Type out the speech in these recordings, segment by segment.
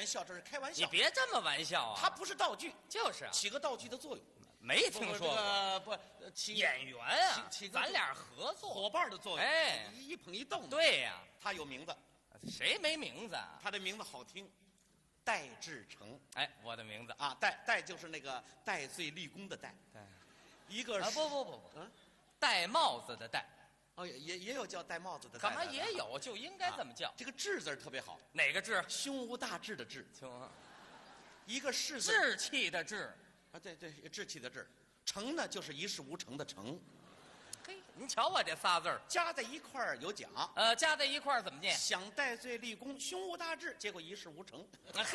玩笑，这是开玩笑。 你别这么玩笑啊！ 它不是道具， 就是啊， 起个道具的作用。 没听说过。 不，起演员啊， 起个咱俩合作， 伙伴的作用。 哎， 一捧一动。 对呀， 它有名字， 谁没名字啊？ 它的名字好听，戴志诚。 哎，我的名字啊，戴就是那个戴罪立功的戴， 对一个啊， 是不，戴帽子的戴， 哦，也有叫戴帽子的戴的， 干嘛也有，就应该这么叫。 这个志字儿特别好， 哪个志？ 胸无大志的志， 行， 一个士字志气的志。 啊，对，志气的志，诚呢就是一事无成的成， 嘿，您瞧我这仨字儿， 加在一块儿有奖。 加在一块儿怎么念？ 想戴罪立功，胸无大志，结果一事无成。 嘿，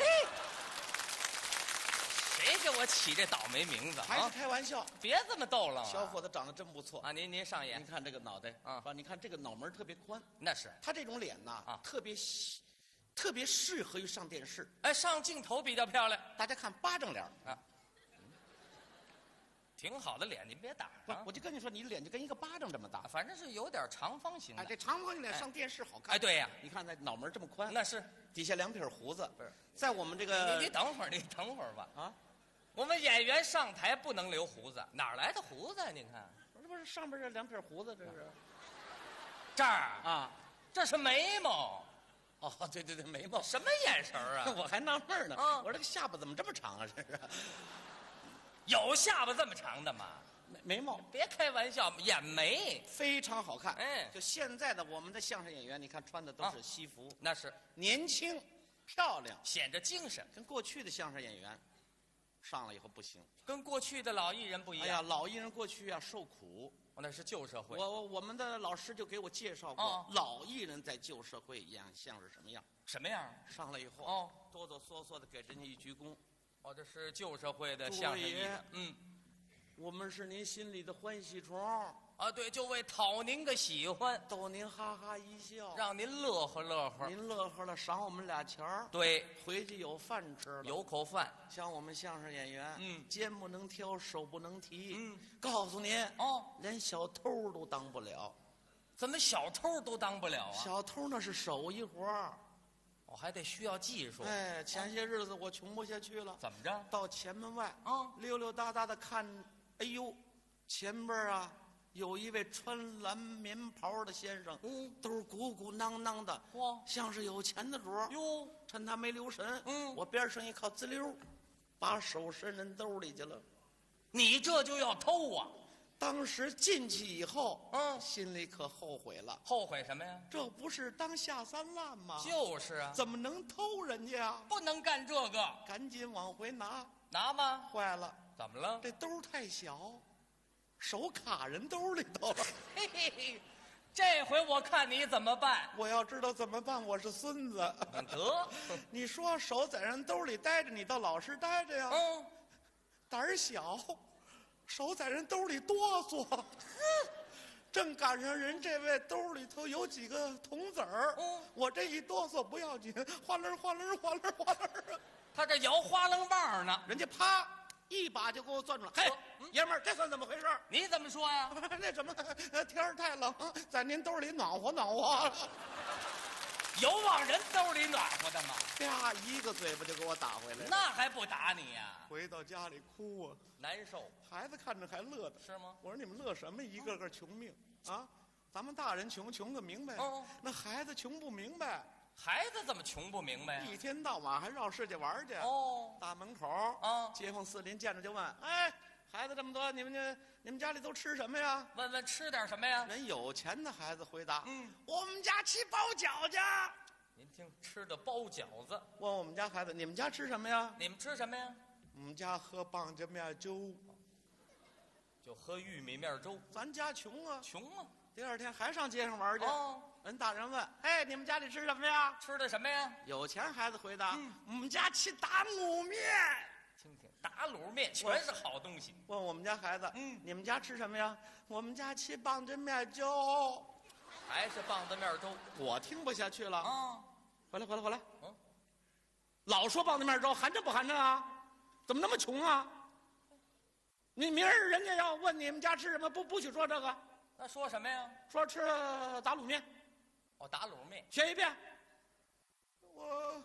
谁给我起这倒霉名字还是啊？ 开玩笑。 别这么逗了， 小伙子长得真不错啊！您上眼您，看这个脑袋啊你看这个脑门特别宽， 那是他这种脸呐啊特别细，特别适合于上电视。 哎，上镜头比较漂亮大家看巴掌脸儿啊，挺好的脸，您别打不啊， 我就跟你说，你脸就跟一个巴掌这么大。 反正是有点长方形的。 哎，这长方形脸上电视好看。 哎，对呀， 你看那脑门这么宽， 那是。 底下两撇胡子， 不是在我们这个你等会儿，你等会儿吧。 啊， 我们演员上台不能留胡子，哪儿来的胡子啊？您看这不是上边这两撇胡子，这是这儿啊？ 这是眉毛， 哦，对，眉毛。 什么眼神儿啊？ 我还纳闷呢， 啊我说这个下巴怎么这么长啊？这是有下巴这么长的吗？ 眉毛别开玩笑，眼眉非常好看。 哎就现在的我们的相声演员，你看穿的都是西服， 那是年轻漂亮， 显着精神， 跟过去的相声演员上了以后不行。 跟过去的老艺人不一样。 哎呀，老艺人过去啊受苦。 那是旧社会。 我们的老师就给我介绍过， 哦老艺人在旧社会演相声什么样。 什么样？ 上来以后， 哦， 哆哆嗦嗦的给人家一鞠躬。 哦，这是旧社会的相声艺人。嗯， 我们是您心里的欢喜虫， 啊，对，就为讨您个喜欢， 逗您哈哈一笑， 让您乐呵乐呵。 您乐呵了，赏我们俩钱儿， 对， 回去有饭吃了。 有口饭。 像我们相声演员，肩不能挑，手不能提，告诉您， 哦， 连小偷都当不了。 怎么小偷都当不了啊？ 小偷那是手艺活儿。 我还得需要技术。 哎，前些日子我穷不下去了， 怎么着？ 到前门外啊溜溜达达的看，哎呦，前边啊有一位穿蓝棉袍的先生，都鼓鼓囊囊的， 哇像是有钱的主儿。 哟， 趁他没留神， 我我边上一靠，滋溜，把手伸人兜里去了。 你这就要偷啊？ 当时进去以后， 嗯心里可后悔了， 后悔什么呀？ 这不是当下三滥吗？ 就是啊， 怎么能偷人家呀？ 不能干这个。 赶紧往回拿， 拿吗？ 坏了， 怎么了？ 这兜太小，手卡人兜里头了。 嘿嘿嘿，这回我看你怎么办？ 我要知道怎么办，我是孙子。 得， 你说手在人兜里待着，你倒老实待着呀。胆儿小，手在人兜里哆嗦。正赶上人这位兜里头有几个铜子儿，我这一哆嗦不要紧，哗楞哗楞哗楞哗楞， 他这摇花楞棒呢。 人家啪一把就给我攥住了。嘿，爷们儿，这算怎么回事？ 你怎么说呀？ 那什么，天儿太冷，在您兜里暖和暖和。 有往人兜里暖和的吗？ 啪，一个嘴巴就给我打回来了。 那还不打你呀？ 回到家里哭啊， 难受孩子看着还乐的。 是吗？ 我说你们乐什么？一个个穷命啊！咱们大人穷个明白，那孩子穷不明白。 孩子怎么穷不明白呀？ 一天到晚还绕世界玩去。大门口街坊四邻见着就问：“哎，孩子这么多，你们家里都吃什么呀？” 问问吃点什么呀？ 人有钱的孩子回答：“我们家吃包饺子。” 您听，吃的包饺子。 问我们家孩子：“你们家吃什么呀？” 你们吃什么呀？ 我们家喝棒子面粥。 就喝玉米面粥。 咱家穷啊， 穷啊！ 第二天还上街上玩去。人大人问：“哎，你们家里吃什么呀？” 吃的什么呀？ 有钱孩子回答：“我们家吃打卤面。” 听听，打卤面全是好东西。 问我们家孩子：“你们家吃什么呀？”我们家吃棒子面粥。 还是棒子面粥。 我听不下去了啊！ 回来！老说棒子面粥，寒碜不寒碜啊？怎么那么穷啊？你明儿人家要问你们家吃什么，不许说这个。 那说什么呀？ 说吃打卤面。 打卤面。 学一遍。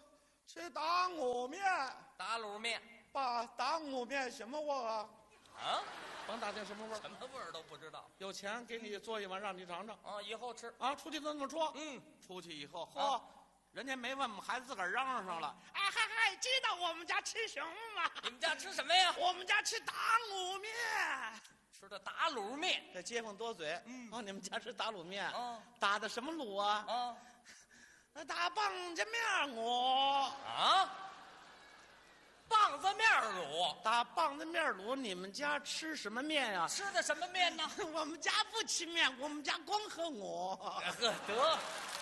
吃打卤面。 打卤面。 爸，打卤面什么味儿啊？ 啊？ 甭打听什么味儿， 什么味儿都不知道。 有钱给你做一碗让你尝尝。 啊，以后吃。 啊，出去这么说。出去以后，嚯，人家没问我们孩子自个儿嚷嚷上了。哎嗨嗨，知道我们家吃什么吗？ 你们家吃什么呀？ 我们家吃打卤面。 吃的打卤面。 这街坊多嘴。你们家吃打卤面。打的什么卤啊？ 打棒子面卤。 啊？棒子面卤。 打棒子面卤，你们家吃什么面呀？ 吃的什么面呢？ 我们家不吃面，我们家光喝卤。 呵，得。